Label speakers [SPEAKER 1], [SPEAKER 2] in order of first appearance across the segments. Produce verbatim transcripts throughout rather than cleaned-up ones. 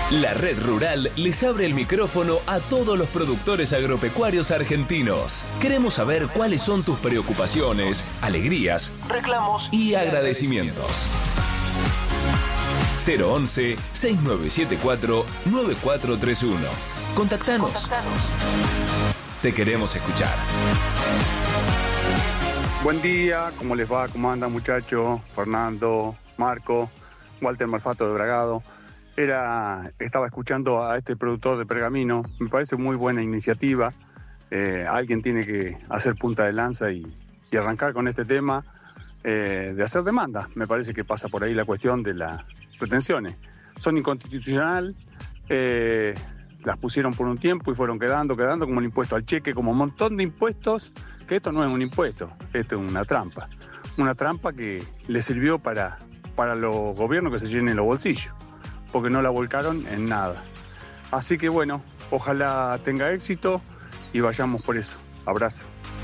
[SPEAKER 1] La Red Rural les abre el micrófono a todos los productores agropecuarios argentinos. Queremos saber cuáles son tus preocupaciones, alegrías, reclamos y agradecimientos. cero once, seis nueve siete cuatro, nueve cuatro tres uno. Contactanos. Contactanos. Te queremos escuchar.
[SPEAKER 2] Buen día, ¿cómo les va? ¿Cómo andan, muchachos? Fernando, Marco, Walter Malfato de Bragado. Era, estaba escuchando a este productor de Pergamino, me parece muy buena iniciativa. Eh, alguien tiene que hacer punta de lanza y, y arrancar con este tema eh, de hacer demanda. Me parece que pasa por ahí la cuestión de las pretensiones. Son inconstitucionales, eh, las pusieron por un tiempo y fueron quedando, quedando como el impuesto al cheque, como un montón de impuestos, que esto no es un impuesto, esto es una trampa. Una trampa que le sirvió para, para los gobiernos que se llenen los bolsillos, porque no la volcaron en nada. Así que bueno, ojalá tenga éxito y vayamos por eso. Abrazo.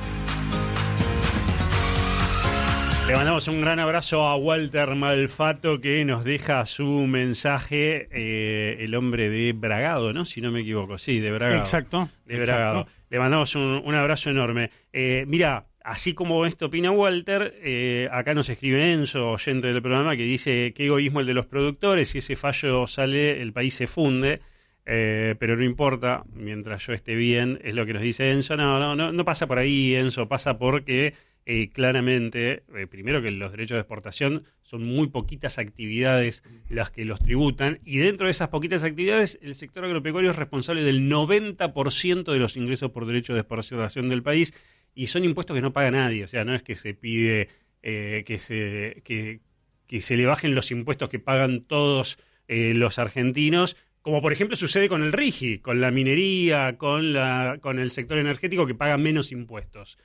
[SPEAKER 3] Le mandamos un gran abrazo a Walter Malfato, que nos deja su mensaje, eh, el hombre de Bragado, ¿no? Si no me equivoco, sí, de Bragado.
[SPEAKER 4] Exacto.
[SPEAKER 3] De Bragado.
[SPEAKER 4] Exacto.
[SPEAKER 3] Le mandamos un, un abrazo enorme. Eh, mira, así como esto opina Walter, eh, acá nos escribe Enzo, oyente del programa, que dice: qué egoísmo el de los productores, si ese fallo sale, el país se funde. Eh, pero no importa, mientras yo esté bien, es lo que nos dice Enzo. No, no, no, no pasa por ahí, Enzo, pasa porque eh, claramente, eh, primero que los derechos de exportación son muy poquitas actividades las que los tributan, y dentro de esas poquitas actividades, el sector agropecuario es responsable del noventa por ciento de los ingresos por derecho de exportación del país, y son impuestos que no paga nadie. O sea, no es que se pide eh, que, se, que, que se le bajen los impuestos que pagan todos eh, los argentinos, como por ejemplo sucede con el RIGI, con la minería, con, la, con el sector energético, que paga menos impuestos.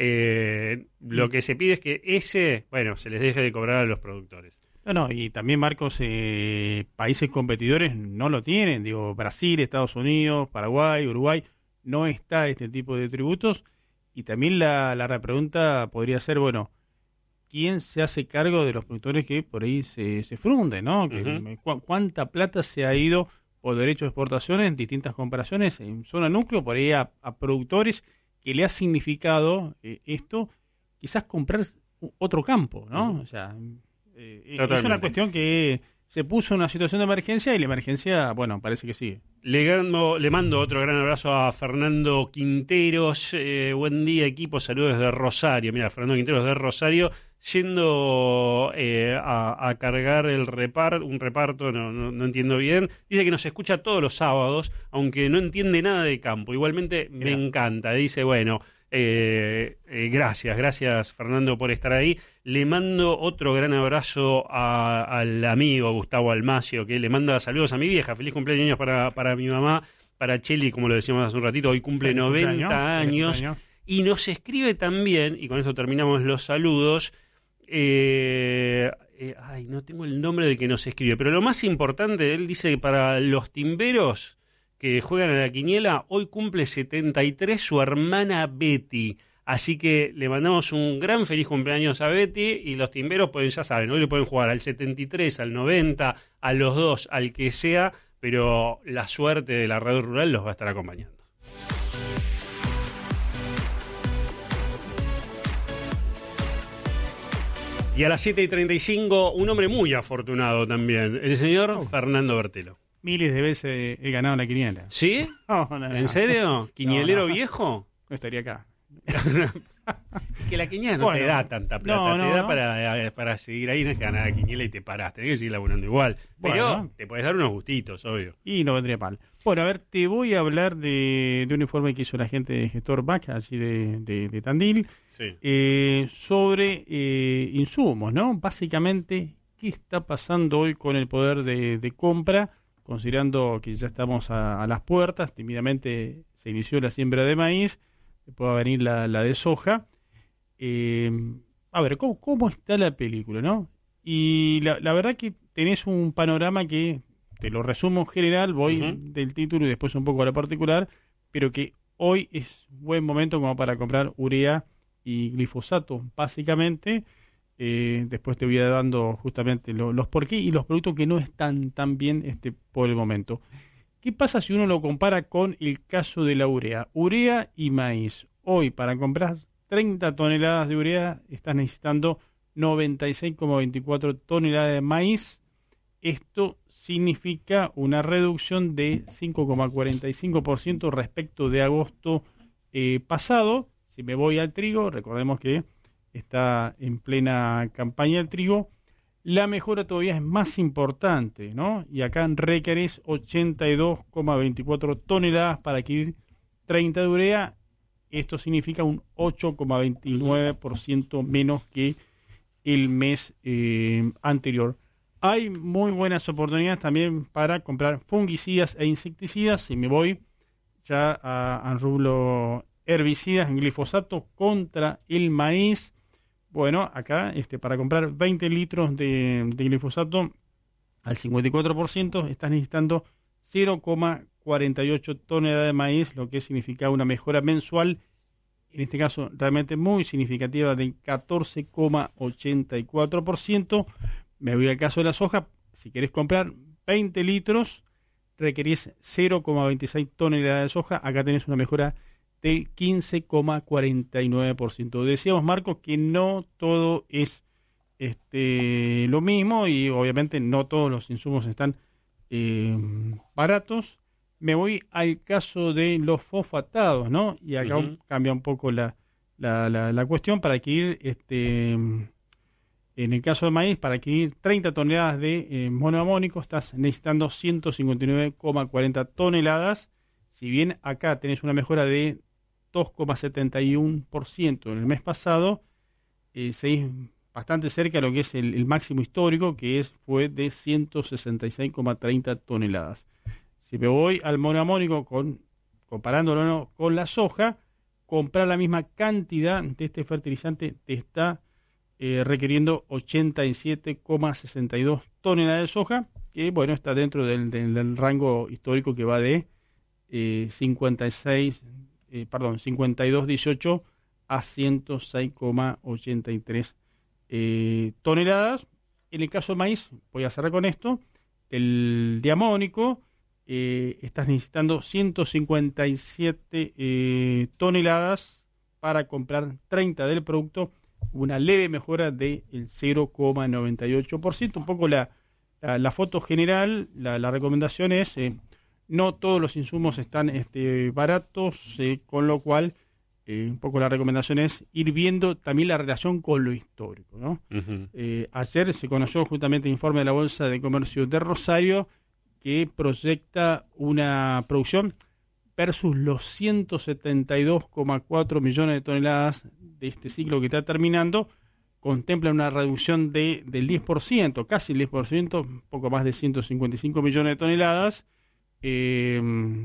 [SPEAKER 3] Eh, lo que se pide es que ese, bueno, se les deje de cobrar a los productores.
[SPEAKER 4] No, no, y también, Marcos, eh, países competidores no lo tienen. Digo, Brasil, Estados Unidos, Paraguay, Uruguay, no está este tipo de tributos. Y también la, la repregunta podría ser, bueno, ¿quién se hace cargo de los productores que por ahí se, se frunden, ¿no? Que,
[SPEAKER 3] Uh-huh.
[SPEAKER 4] cu- ¿Cuánta plata se ha ido por derecho de exportación en distintas comparaciones en zona núcleo, por ahí a, a productores que le ha significado eh, esto, quizás comprar otro campo, ¿no?
[SPEAKER 3] Uh-huh.
[SPEAKER 4] O sea, eh, es
[SPEAKER 3] Totalmente.
[SPEAKER 4] una cuestión que se puso en una situación de emergencia y la emergencia, bueno, parece que sigue.
[SPEAKER 3] Le, gano- le mando otro gran abrazo a Fernando Quinteros. Eh, buen día, equipo. Saludos desde Rosario. Mira, Fernando Quinteros de Rosario, yendo eh, a, a cargar el repar, un reparto, no, no, no entiendo bien. Dice que nos escucha todos los sábados, aunque no entiende nada de campo. Igualmente me
[SPEAKER 4] Mirá.
[SPEAKER 3] encanta. Dice, bueno, eh, eh, gracias, gracias Fernando por estar ahí. Le mando otro gran abrazo a, al amigo Gustavo Almacio, que le manda saludos a mi vieja. Feliz cumpleaños para, para mi mamá, para Cheli, como lo decíamos hace un ratito. Hoy cumple
[SPEAKER 4] Feliz
[SPEAKER 3] noventa
[SPEAKER 4] cumpleaños, feliz
[SPEAKER 3] años.
[SPEAKER 4] cumpleaños.
[SPEAKER 3] Y nos escribe también, y con eso terminamos los saludos, eh, eh, ay, no tengo el nombre del que nos escribe, pero lo más importante, él dice que para los timberos que juegan a la quiniela, hoy cumple setenta y tres su hermana Betty. Así que le mandamos un gran feliz cumpleaños a Betty, y los timberos, pues ya saben, hoy le pueden jugar al setenta y tres, al noventa, a los dos, al que sea, pero la suerte de la radio rural los va a estar acompañando. Y a las siete y treinta y cinco, un hombre muy afortunado también, el señor
[SPEAKER 4] Oh.
[SPEAKER 3] Fernando Bertelo.
[SPEAKER 4] Miles de veces he ganado la quiniela.
[SPEAKER 3] ¿Sí?
[SPEAKER 4] No, no, no.
[SPEAKER 3] ¿En serio? ¿Quinielero
[SPEAKER 4] No, no.
[SPEAKER 3] viejo?
[SPEAKER 4] No estaría acá.
[SPEAKER 3] Es que la quiniela no
[SPEAKER 4] Bueno,
[SPEAKER 3] te da tanta plata,
[SPEAKER 4] no, no,
[SPEAKER 3] te da
[SPEAKER 4] no.
[SPEAKER 3] Para, para seguir ahí, no es que ganar la quiniela y te parás, tenés que seguir laburando igual. Pero
[SPEAKER 4] Bueno.
[SPEAKER 3] te podés dar unos gustitos, obvio.
[SPEAKER 4] Y no vendría mal. Bueno, a ver, te voy a hablar de, de un informe que hizo la gente de Gestor Back, así de, de, de Tandil,
[SPEAKER 3] Sí.
[SPEAKER 4] eh, sobre eh, insumos, ¿no? Básicamente, ¿qué está pasando hoy con el poder de, de compra? Considerando que ya estamos a, a las puertas, tímidamente se inició la siembra de maíz, después va a venir la, la de soja. Eh, a ver, ¿cómo, ¿cómo está la película, no? Y la, la verdad que tenés un panorama que, te lo resumo en general, voy
[SPEAKER 3] Ujú.
[SPEAKER 4] del título y después un poco a la particular, pero que hoy es buen momento como para comprar urea y glifosato, básicamente, Eh, después te voy a dando justamente lo, los por qué y los productos que no están tan bien este, por el momento. ¿Qué pasa si uno lo compara con el caso de la urea? Urea y maíz. Hoy, para comprar treinta toneladas de urea, estás necesitando noventa y seis coma veinticuatro toneladas de maíz. Esto significa una reducción de cinco coma cuarenta y cinco por ciento respecto de agosto eh, pasado. Si me voy al trigo, recordemos que está en plena campaña el trigo, la mejora todavía es más importante, ¿no? Y acá requerés ochenta y dos coma veinticuatro toneladas para adquirir treinta de urea. Esto significa un ocho coma veintinueve por ciento menos que el mes eh, anterior. Hay muy buenas oportunidades también para comprar fungicidas e insecticidas. Si me voy ya a, a rublo herbicidas en glifosato contra el maíz, bueno, acá este, para comprar veinte litros de, de glifosato al cincuenta y cuatro por ciento estás necesitando cero coma cuarenta y ocho toneladas de maíz, lo que significa una mejora mensual, en este caso realmente muy significativa, de catorce coma ochenta y cuatro por ciento. Me voy al caso de la soja. Si querés comprar veinte litros, requerís cero coma veintiséis toneladas de soja. Acá tenés una mejora del quince coma cuarenta y nueve por ciento. Decíamos, Marcos, que no todo es este, lo mismo y obviamente no todos los insumos están eh, baratos. Me voy al caso de los fosfatados, ¿no? Y acá uh-huh. cambia un poco la, la, la, la cuestión para adquirir este... En el caso de maíz, para adquirir treinta toneladas de eh, monoamónico, estás necesitando ciento cincuenta y nueve coma cuarenta toneladas. Si bien acá tenés una mejora de dos coma setenta y uno por ciento en el mes pasado, eh, seguís bastante cerca de lo que es el, el máximo histórico, que es fue de ciento sesenta y seis coma treinta toneladas. Si me voy al monoamónico, con, comparándolo ¿no? con la soja, comprar la misma cantidad de este fertilizante te está Eh, requiriendo ochenta y siete coma sesenta y dos toneladas de soja, que bueno, está dentro del, del, del rango histórico que va de eh, cincuenta y seis, eh, perdón, cincuenta y dos coma dieciocho a ciento seis coma ochenta y tres eh, toneladas. En el caso del maíz, voy a cerrar con esto, el diamónico, eh, estás necesitando ciento cincuenta y siete eh, toneladas para comprar treinta del producto, una leve mejora del cero coma noventa y ocho por ciento. Un poco la, la, la foto general, la, la recomendación es, eh, no todos los insumos están este, baratos, eh, con lo cual eh, un poco la recomendación es ir viendo también la relación con lo histórico, ¿no? Uh-huh. Eh, ayer se conoció justamente el informe de la Bolsa de Comercio de Rosario que proyecta una producción versus los ciento setenta y dos coma cuatro millones de toneladas de este ciclo que está terminando, contempla una reducción de, del diez por ciento, casi el diez por ciento, un poco más de ciento cincuenta y cinco millones de toneladas. Eh,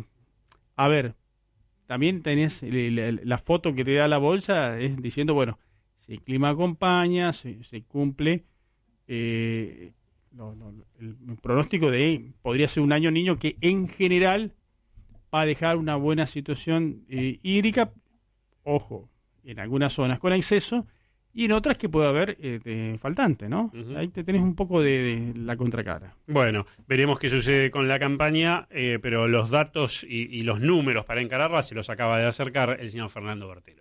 [SPEAKER 4] a ver, también tenés la, la foto que te da la bolsa, es diciendo, bueno, si el clima acompaña, se, se cumple eh, lo, lo, el pronóstico de podría ser un año niño que en general va a dejar una buena situación eh, hídrica, ojo, en algunas zonas con exceso y en otras que puede haber eh, de faltante, ¿no? Uh-huh. Ahí te tenés un poco de, de la contracara.
[SPEAKER 3] Bueno, veremos qué sucede con la campaña, eh, pero los datos y, y los números para encararla se los acaba de acercar el señor Fernando Bertelo.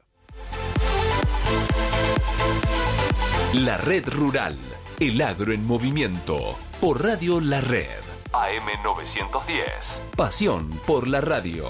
[SPEAKER 1] La Red Rural, el agro en movimiento, por Radio La Red. A M novecientos diez. Pasión por la radio.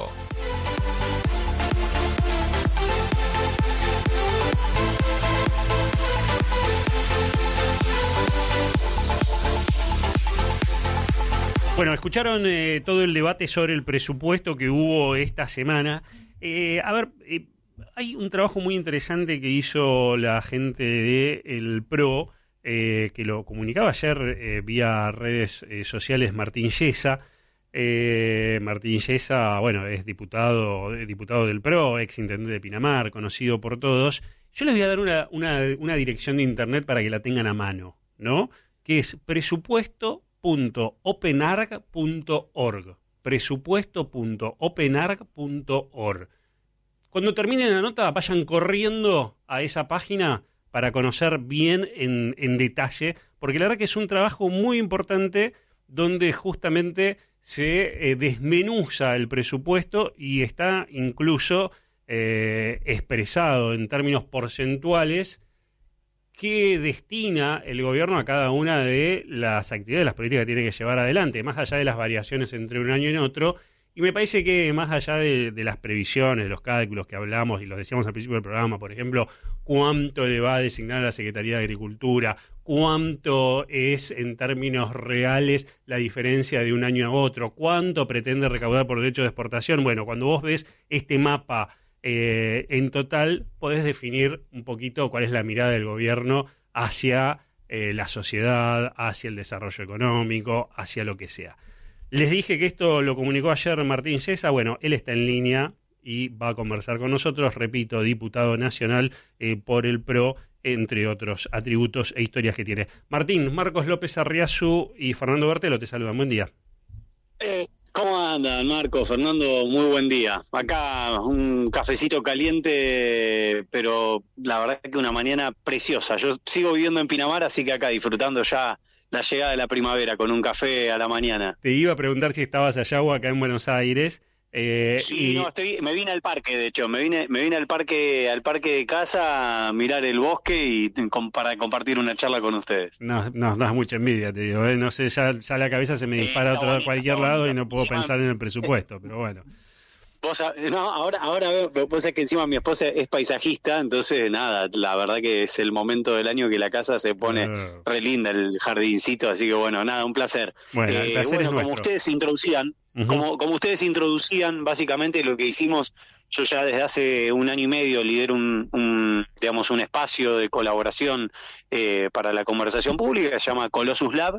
[SPEAKER 3] Bueno, escucharon eh, todo el debate sobre el presupuesto que hubo esta semana. Eh, a ver, eh, hay un trabajo muy interesante que hizo la gente de El Pro, Eh, que lo comunicaba ayer eh, vía redes eh, sociales Martín Yesa. Eh, Martín Yesa, bueno, es diputado, diputado del P R O, ex intendente de Pinamar, conocido por todos. Yo les voy a dar una, una, una dirección de internet para que la tengan a mano, ¿no? Que es presupuesto punto openarg punto org. presupuesto punto openarg punto org. Cuando terminen la nota, vayan corriendo a esa página para conocer bien en, en detalle, porque la verdad que es un trabajo muy importante donde justamente se eh, desmenuza el presupuesto y está incluso eh, expresado en términos porcentuales qué destina el gobierno a cada una de las actividades, las políticas que tiene que llevar adelante, más allá de las variaciones entre un año y otro. Y me parece que más allá de, de las previsiones, de los cálculos que hablamos y los decíamos al principio del programa, por ejemplo, cuánto le va a designar a la Secretaría de Agricultura, cuánto es en términos reales la diferencia de un año a otro, cuánto pretende recaudar por derecho de exportación. Bueno, cuando vos ves este mapa eh, en total, podés definir un poquito cuál es la mirada del gobierno hacia eh, la sociedad, hacia el desarrollo económico, hacia lo que sea. Les dije que esto lo comunicó ayer Martín Yesa. Bueno, él está en línea y va a conversar con nosotros, repito, diputado nacional eh, por el P R O, entre otros atributos e historias que tiene. Martín, Marcos López Arriazu y Fernando Bertelo te saludan. Buen día.
[SPEAKER 5] Eh, ¿Cómo andan, Marco? Fernando, muy buen día. Acá un cafecito caliente, pero la verdad es que una mañana preciosa. Yo sigo viviendo en Pinamar, así que acá disfrutando ya la llegada de la primavera con un café a la mañana.
[SPEAKER 3] Te iba a preguntar si estabas allá o acá en Buenos Aires. Eh,
[SPEAKER 5] sí,
[SPEAKER 3] y...
[SPEAKER 5] no, estoy, me vine al parque, de hecho, me vine, me vine al parque, al parque de casa a mirar el bosque y com, para compartir una charla con ustedes.
[SPEAKER 3] No, nos das mucha envidia, te digo, ¿eh? No sé, ya, ya la cabeza se me dispara eh, a otro, cualquier lado bonito, y no puedo encima, pensar en el presupuesto, pero bueno.
[SPEAKER 5] Vos, no, ahora, ahora veo, vos sabés que encima mi esposa es paisajista, entonces nada, la verdad que es el momento del año que la casa se pone uh. re linda, el jardincito, así que bueno, nada, un placer.
[SPEAKER 3] Bueno,
[SPEAKER 5] eh,
[SPEAKER 3] el placer
[SPEAKER 5] bueno
[SPEAKER 3] es
[SPEAKER 5] como
[SPEAKER 3] nuestro.
[SPEAKER 5] ustedes introducían, uh-huh. como, como ustedes introducían, básicamente lo que hicimos, yo ya desde hace un año y medio lidero un, un digamos, un espacio de colaboración eh, para la conversación pública que se llama Colossus Lab.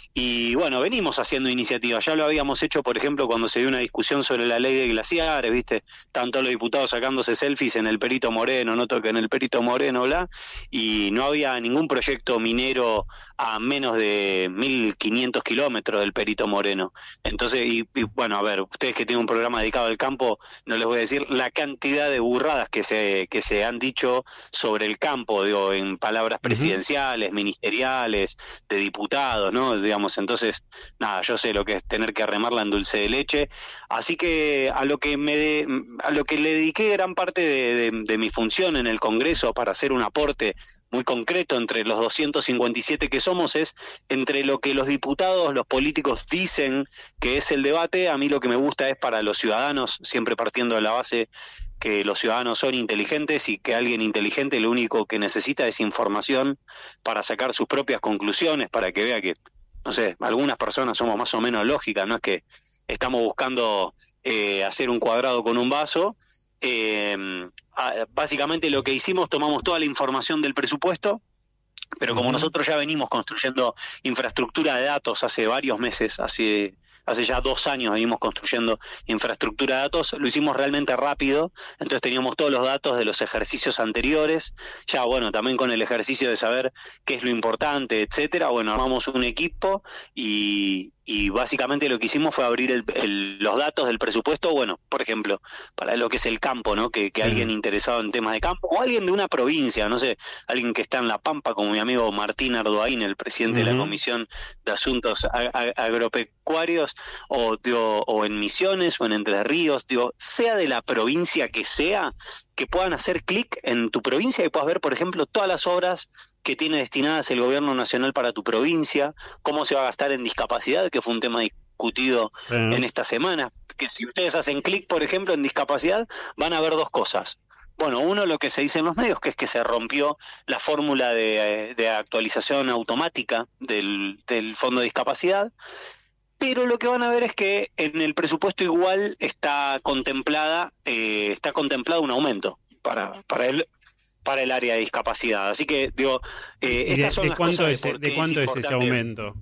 [SPEAKER 5] Y bueno, venimos haciendo iniciativas, ya lo habíamos hecho, por ejemplo, cuando se dio una discusión sobre la ley de glaciares, ¿viste? Tanto los diputados sacándose selfies en el Perito Moreno, no toquen el Perito Moreno, bla, y no había ningún proyecto minero a menos de mil quinientos kilómetros del Perito Moreno. Entonces, y, y bueno, a ver, ustedes que tienen un programa dedicado al campo, no les voy a decir la cantidad de burradas que se, que se han dicho sobre el campo, digo, en palabras presidenciales, uh-huh. ministeriales, de diputados, ¿no? Digamos, entonces, nada, yo sé lo que es tener que remarla en dulce de leche, así que a lo que me de, a lo que le dediqué gran parte de, de, de mi función en el Congreso para hacer un aporte muy concreto entre los doscientos cincuenta y siete que somos es entre lo que los diputados, los políticos dicen que es el debate. A mí lo que me gusta es para los ciudadanos, siempre partiendo de la base que los ciudadanos son inteligentes y que alguien inteligente lo único que necesita es información para sacar sus propias conclusiones, para que vea que, no sé, algunas personas somos más o menos lógicas, no es que estamos buscando eh, hacer un cuadrado con un vaso. Eh, básicamente lo que hicimos, tomamos toda la información del presupuesto, pero como nosotros ya venimos construyendo infraestructura de datos hace varios meses, hace hace ya dos años venimos construyendo infraestructura de datos, lo hicimos realmente rápido, entonces teníamos todos los datos de los ejercicios anteriores, ya bueno, también con el ejercicio de saber qué es lo importante, etcétera, bueno, armamos un equipo y, y básicamente lo que hicimos fue abrir el, el, los datos del presupuesto, bueno, por ejemplo, para lo que es el campo, ¿no? Que, que sí. Alguien interesado en temas de campo, o alguien de una provincia, no sé, alguien que está en La Pampa, como mi amigo Martín Ardoaín, el presidente uh-huh. de la Comisión de Asuntos Ag- Ag- Agropecuarios, o, digo, o en Misiones, o en Entre Ríos, digo, sea de la provincia que sea, que puedan hacer clic en tu provincia y puedas ver, por ejemplo, todas las obras que tiene destinadas el gobierno nacional para tu provincia, cómo se va a gastar en discapacidad, que fue un tema discutido sí. en esta semana, que si ustedes hacen clic, por ejemplo, en discapacidad, van a ver dos cosas. Bueno, uno, lo que se dice en los medios, que es que se rompió la fórmula de, de actualización automática del, del Fondo de Discapacidad, pero lo que van a ver es que en el presupuesto igual está contemplada, eh, está contemplado un aumento para, para el para el área de discapacidad. Así que, digo, eh, estas
[SPEAKER 3] de,
[SPEAKER 5] son
[SPEAKER 3] de
[SPEAKER 5] las
[SPEAKER 3] cuánto
[SPEAKER 5] cosas
[SPEAKER 3] es, ¿de cuánto es ese aumento?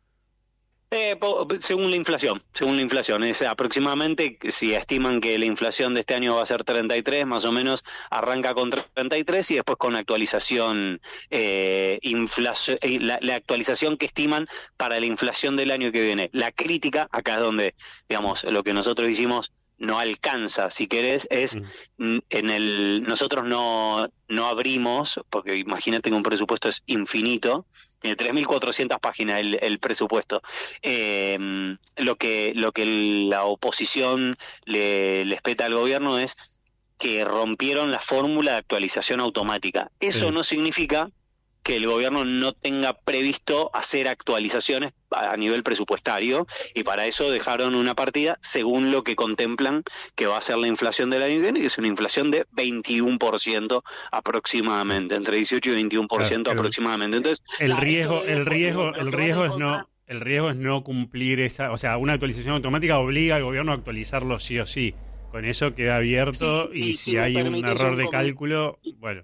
[SPEAKER 5] Eh, según la inflación, según la inflación, es aproximadamente, si estiman que la inflación de este año va a ser treinta y tres, más o menos arranca con treinta y tres y después con actualización, eh, inflación, eh, la, la actualización que estiman para la inflación del año que viene. La crítica, acá es donde, digamos, lo que nosotros hicimos no alcanza, si querés, es mm. en el nosotros no no abrimos, porque imagínate que un presupuesto es infinito, tiene tres mil cuatrocientas páginas el, el presupuesto. Eh, lo que lo que la oposición le, le espeta al gobierno es que rompieron la fórmula de actualización automática. Eso sí. No significa que el gobierno no tenga previsto hacer actualizaciones a nivel presupuestario, y para eso dejaron una partida según lo que contemplan que va a ser la inflación del año que viene, que es una inflación de veintiuno por ciento aproximadamente, entre dieciocho y veintiuno por ciento claro, aproximadamente. Entonces,
[SPEAKER 3] el riesgo, el riesgo, el riesgo es no, el riesgo es no cumplir esa, o sea, una actualización automática obliga al gobierno a actualizarlo sí o sí. Con eso queda abierto, sí, y, y si, si hay un error un de cálculo, bueno.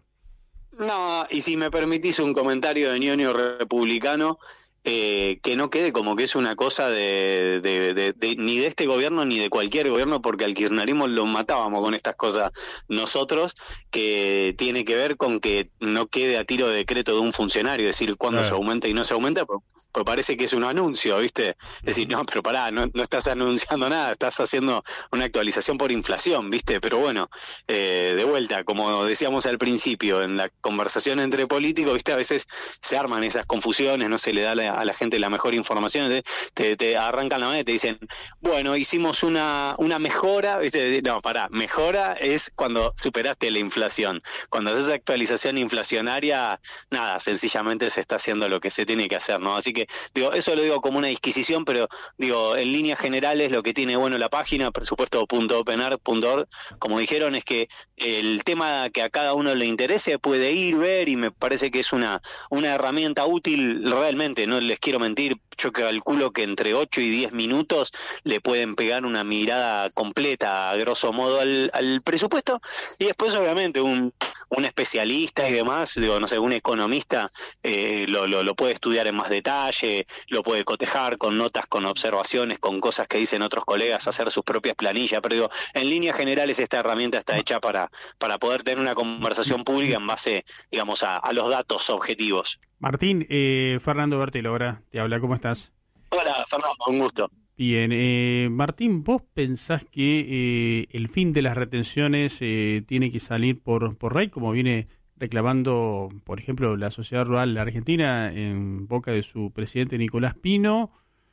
[SPEAKER 5] No, y si me permitís un comentario de ñoño republicano, eh, que no quede como que es una cosa de, de, de, de ni de este gobierno ni de cualquier gobierno, porque al kirchnerismo lo matábamos con estas cosas nosotros, que tiene que ver con que no quede a tiro de decreto de un funcionario, es decir, cuándo claro. se aumenta y no se aumenta, pues, pues parece que es un anuncio, ¿viste? Es decir, no, pero pará, no, no estás anunciando nada, estás haciendo una actualización por inflación, ¿viste? Pero bueno, eh, de vuelta, como decíamos al principio, en la conversación entre políticos, ¿viste? A veces se arman esas confusiones, no se le da la, a la gente la mejor información, te, te, te arrancan la mano y te dicen, bueno, hicimos una, una mejora, ¿viste? No, pará, mejora es cuando superaste la inflación. Cuando haces actualización inflacionaria, nada, sencillamente se está haciendo lo que se tiene que hacer, ¿no? Así que digo, eso lo digo como una disquisición, pero digo, en líneas generales lo que tiene bueno la página, presupuesto punto openart punto org, como dijeron, es que el tema que a cada uno le interese puede ir, ver, y me parece que es una, una herramienta útil realmente, no les quiero mentir, yo calculo que entre ocho y diez minutos le pueden pegar una mirada completa, a grosso modo, al, al presupuesto, y después obviamente un, un especialista y demás, digo, no sé, un economista eh, lo, lo, lo puede estudiar en más detalle, lo puede cotejar con notas, con observaciones, con cosas que dicen otros colegas, hacer sus propias planillas, pero digo, en líneas generales esta herramienta está hecha para, para poder tener una conversación pública en base, digamos, a, a los datos objetivos.
[SPEAKER 4] Martín, eh, Fernando Bertelo, ahora te habla, ¿cómo estás?
[SPEAKER 5] Hola, Fernando, un gusto.
[SPEAKER 4] Bien, eh, Martín, ¿vos pensás que eh, el fin de las retenciones eh, tiene que salir por, por ley, como viene reclamando, por ejemplo, la Sociedad Rural Argentina en boca de su presidente Nicolás Pino,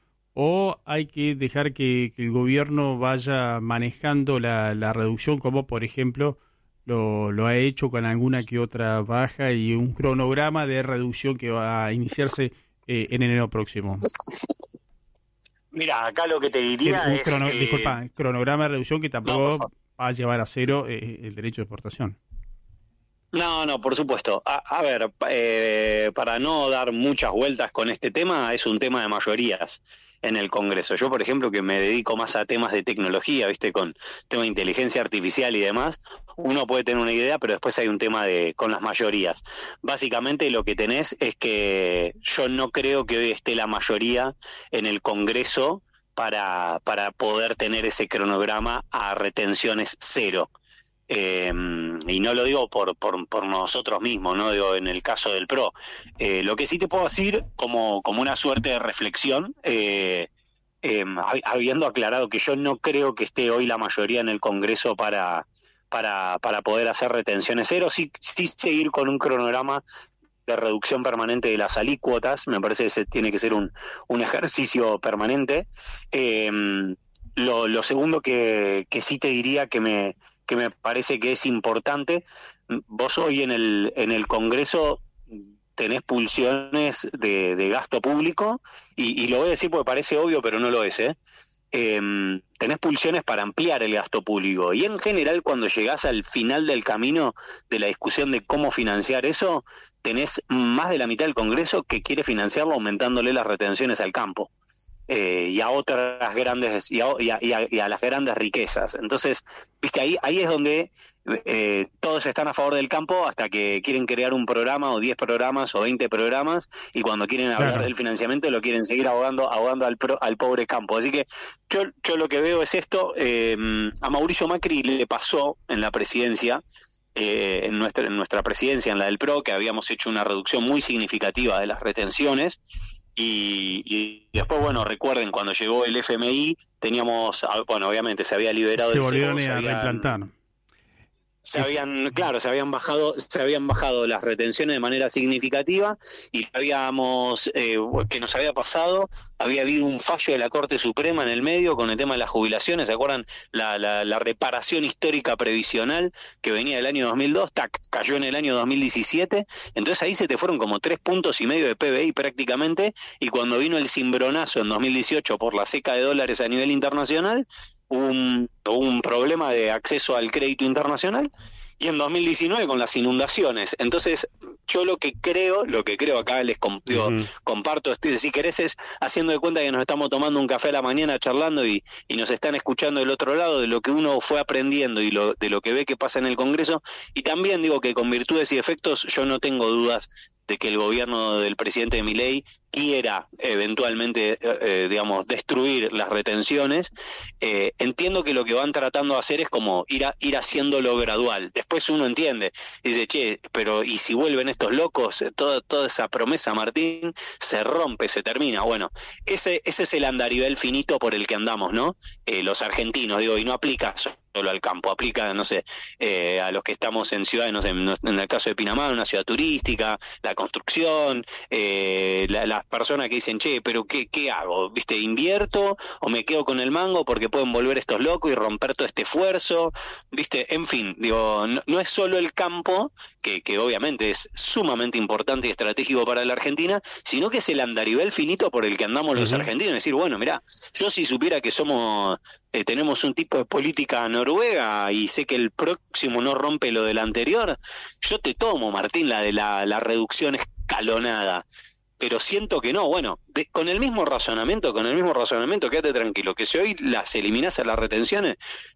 [SPEAKER 4] o hay que dejar que, que el gobierno vaya manejando la, la reducción, como por ejemplo lo, lo ha hecho con alguna que otra baja y un cronograma de reducción que va a iniciarse eh, en enero próximo?
[SPEAKER 5] Mira, acá lo que te diría
[SPEAKER 4] el,
[SPEAKER 5] es...
[SPEAKER 4] Crono,
[SPEAKER 5] eh...
[SPEAKER 4] Disculpa, cronograma de reducción que tampoco
[SPEAKER 5] no,
[SPEAKER 4] va a llevar a cero eh, el derecho de exportación.
[SPEAKER 5] No, no, por supuesto. A, a ver, eh, para no dar muchas vueltas con este tema, es un tema de mayorías en el Congreso. Yo, por ejemplo, que me dedico más a temas de tecnología, viste, con tema de inteligencia artificial y demás, uno puede tener una idea, pero después hay un tema de con las mayorías. Básicamente lo que tenés es que yo no creo que hoy esté la mayoría en el Congreso para, para poder tener ese cronograma a retenciones cero. Eh, y no lo digo por, por, por nosotros mismos, no digo en el caso del P R O. Eh, lo que sí te puedo decir como, como una suerte de reflexión, eh, eh, habiendo aclarado que yo no creo que esté hoy la mayoría en el Congreso para, para, para poder hacer retenciones cero, sí, sí seguir con un cronograma de reducción permanente de las alícuotas, me parece que ese tiene que ser un, un ejercicio permanente. Eh, lo, lo segundo que, que sí te diría que me que me parece que es importante, vos hoy en el en el Congreso tenés pulsiones de, de gasto público, y, y lo voy a decir porque parece obvio, pero no lo es, ¿eh? Eh, tenés pulsiones para ampliar el gasto público, y en general cuando llegás al final del camino de la discusión de cómo financiar eso, tenés más de la mitad del Congreso que quiere financiarlo aumentándole las retenciones al campo. Eh, y a otras grandes y a, y, a, y, a, y a las grandes riquezas. Entonces, viste, ahí ahí es donde eh, todos están a favor del campo hasta que quieren crear un programa o diez programas o veinte programas, y cuando quieren hablar claro. del financiamiento lo quieren seguir ahogando ahogando al pro, al pobre campo. Así que yo yo lo que veo es esto. Eh, a Mauricio Macri le pasó en la presidencia, eh, en nuestra en nuestra presidencia, en la del P R O, que habíamos hecho una reducción muy significativa de las retenciones. Y, y después, bueno, recuerden, cuando llegó el F M I, teníamos, bueno, obviamente se había liberado
[SPEAKER 4] se
[SPEAKER 5] el
[SPEAKER 4] volvieron
[SPEAKER 5] cepo,
[SPEAKER 4] a
[SPEAKER 5] se habían,
[SPEAKER 4] reimplantar.
[SPEAKER 5] Se habían, claro, se habían bajado, se habían bajado las retenciones de manera significativa y habíamos, eh, que nos había pasado, había habido un fallo de la Corte Suprema en el medio con el tema de las jubilaciones, ¿se acuerdan? La, la, la reparación histórica previsional que venía del año dos mil dos, tac, cayó en el año dos mil diecisiete, entonces ahí se te fueron como tres puntos y medio de P B I prácticamente, y cuando vino el cimbronazo en dos mil dieciocho por la seca de dólares a nivel internacional, un, un problema de acceso al crédito internacional, y en dos mil diecinueve con las inundaciones. Entonces, yo lo que creo, lo que creo acá les comp- digo, uh-huh. comparto, este, si querés es haciendo de cuenta que nos estamos tomando un café a la mañana charlando y, y nos están escuchando del otro lado de lo que uno fue aprendiendo y lo, de lo que ve que pasa en el Congreso, y también digo que con virtudes y defectos yo no tengo dudas de que el gobierno del presidente Milei quiera eventualmente, eh, digamos, destruir las retenciones. Eh, entiendo que lo que van tratando de hacer es como ir a, ir haciéndolo gradual. Después uno entiende, dice, che, pero ¿y si vuelven estos locos? Toda, toda esa promesa, Martín, se rompe, se termina. Bueno, ese, ese es el andarivel finito por el que andamos, ¿no? Eh, los argentinos, digo, y no aplica solo al campo, aplica, no sé, eh, a los que estamos en ciudades, no sé, en el caso de Pinamar, una ciudad turística, la construcción, eh, la, las personas que dicen, che, pero ¿qué, qué hago? ¿Viste? ¿Invierto o me quedo con el mango porque pueden volver estos locos y romper todo este esfuerzo? ¿Viste? En fin, digo, no, no es solo el campo, que, que obviamente es sumamente importante y estratégico para la Argentina, sino que es el andarivel finito por el que andamos los uh-huh. argentinos. Es decir, bueno, mirá, yo si supiera que somos... Eh, tenemos un tipo de política noruega y sé que el próximo no rompe lo del anterior, yo te tomo, Martín, la de la, la reducción escalonada, pero siento que no. Bueno, de, con el mismo razonamiento, con el mismo razonamiento, quédate tranquilo, que si hoy las eliminás a las retenciones,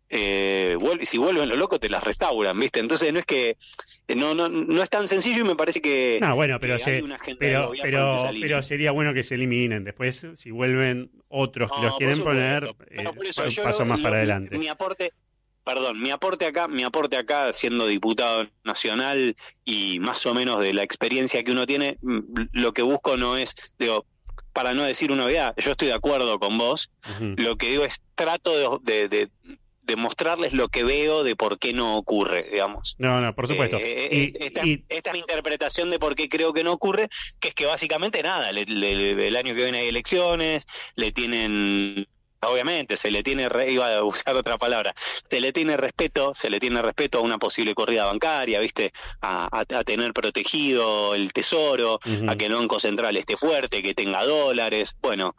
[SPEAKER 5] eh, vuelve, si vuelven los locos te las restauran, ¿viste? Entonces no es que, no no no es tan sencillo, y me parece que
[SPEAKER 3] no, bueno, pero se, pero pero, pero sería bueno que se eliminen. Después, si vuelven otros que no, los quieren poner, eh, paso más lo, para adelante.
[SPEAKER 5] Mi aporte, perdón, mi aporte acá, mi aporte acá, siendo diputado nacional y más o menos de la experiencia que uno tiene, lo que busco no es, digo, para no decir una novedad, yo estoy de acuerdo con vos, uh-huh. lo que digo es trato de, de, de demostrarles lo que veo de por qué no ocurre, digamos.
[SPEAKER 3] No, no, por supuesto.
[SPEAKER 5] Eh,
[SPEAKER 3] y,
[SPEAKER 5] esta,
[SPEAKER 3] y...
[SPEAKER 5] esta es mi interpretación de por qué creo que no ocurre, que es que básicamente nada, le, le, el año que viene hay elecciones, le tienen... Obviamente, se le tiene, re, iba a usar otra palabra, se le tiene respeto, se le tiene respeto a una posible corrida bancaria, ¿viste? A, a, a tener protegido el tesoro, uh-huh. a que el Banco Central esté fuerte, que tenga dólares, bueno,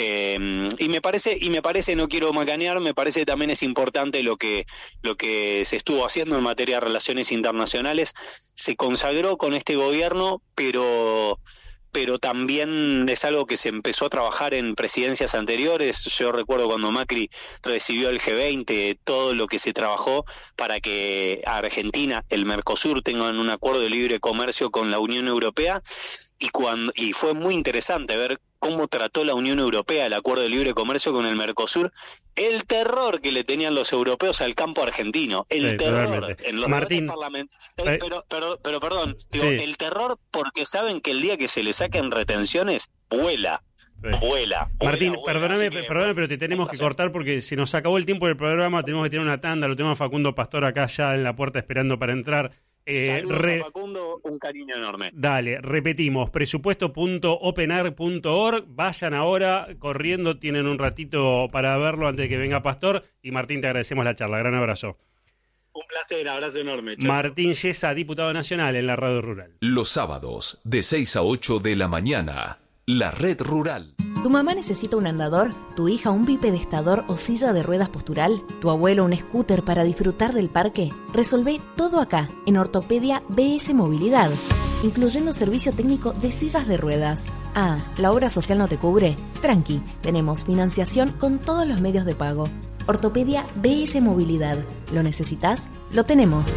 [SPEAKER 5] eh, y me parece, y me parece, no quiero macanear, me parece que también es importante lo que, lo que se estuvo haciendo en materia de relaciones internacionales, se consagró con este gobierno, pero... pero también es algo que se empezó a trabajar en presidencias anteriores. Yo recuerdo cuando Macri recibió el G veinte, todo lo que se trabajó para que Argentina, el Mercosur, tengan un acuerdo de libre comercio con la Unión Europea, y cuando y fue muy interesante ver cómo trató la Unión Europea el acuerdo de libre comercio con el Mercosur, el terror que le tenían los europeos al campo argentino, el sí, terror totalmente. En los
[SPEAKER 3] Martín,
[SPEAKER 5] parlamentarios, eh, pero, pero, pero perdón, digo, sí. el terror porque saben que el día que se le saquen retenciones, vuela. Sí. Vuela,
[SPEAKER 3] Martín,
[SPEAKER 5] vuela,
[SPEAKER 3] perdóname,
[SPEAKER 5] vuela,
[SPEAKER 3] perdóname, pero te tenemos que cortar porque se nos acabó el tiempo del programa, tenemos que tener una tanda, lo tenemos a Facundo Pastor acá ya en la puerta esperando para entrar.
[SPEAKER 5] Eh, Saludos re... a Facundo, un cariño enorme.
[SPEAKER 3] Dale, repetimos, presupuesto punto openar punto org, vayan ahora corriendo, tienen un ratito para verlo antes de que venga Pastor, y Martín, te agradecemos la charla, gran abrazo.
[SPEAKER 5] Un placer, abrazo enorme. Chau.
[SPEAKER 3] Martín Yesa, diputado nacional en la Radio Rural.
[SPEAKER 1] Los sábados, de seis a ocho de la mañana, La Red Rural.
[SPEAKER 6] ¿Tu mamá necesita un andador? ¿Tu hija un bipedestador o silla de ruedas postural? ¿Tu abuelo un scooter para disfrutar del parque? Resolvé todo acá, en Ortopedia B S Movilidad, incluyendo servicio técnico de sillas de ruedas. Ah, ¿la obra social no te cubre? Tranqui, tenemos financiación con todos los medios de pago. Ortopedia B S Movilidad. ¿Lo necesitas? Lo tenemos.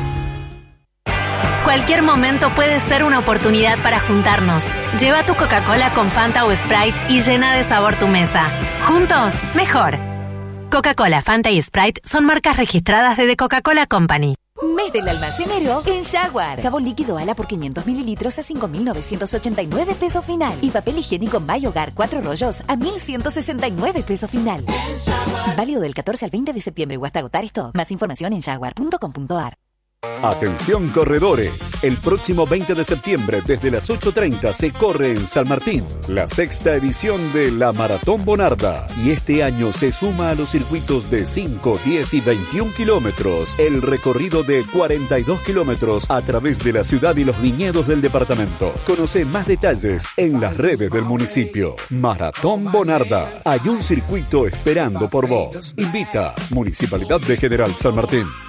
[SPEAKER 7] Cualquier momento puede ser una oportunidad para juntarnos. Lleva tu Coca-Cola con Fanta o Sprite y llena de sabor tu mesa. Juntos, mejor. Coca-Cola, Fanta y Sprite son marcas registradas de The Coca-Cola Company.
[SPEAKER 8] Mes del almacenero en Jaguar. Jabón líquido Ala por quinientos mililitros a cinco mil novecientos ochenta y nueve pesos final. Y papel higiénico My Hogar cuatro rollos a mil ciento sesenta y nueve pesos final. Válido del catorce al veinte de septiembre o hasta agotar stock. Más información en jaguar punto com punto a r.
[SPEAKER 9] Atención corredores, el próximo veinte de septiembre desde las ocho treinta se corre en San Martín la sexta edición de la Maratón Bonarda y este año se suma a los circuitos de cinco, diez y veintiún kilómetros el recorrido de cuarenta y dos kilómetros a través de la ciudad y los viñedos del departamento. Conoce más detalles en las redes del municipio. Maratón Bonarda, hay un circuito esperando por vos. Invita Municipalidad de General San Martín.